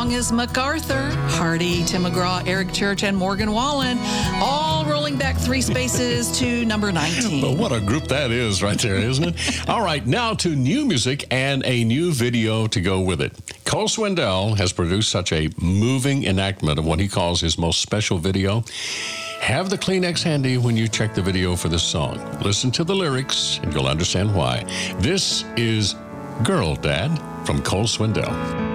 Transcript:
Is MacArthur, Hardy, Tim McGraw, Eric Church, and Morgan Wallen, all rolling back 3 spaces to number 19. Well, what a group that is right there, isn't it? All right, now to new music and a new video to go with it. Cole Swindell has produced such a moving enactment of what he calls his most special video. Have the Kleenex handy when you check the video for this song. Listen to the lyrics and you'll understand why. This is Girl Dad from Cole Swindell.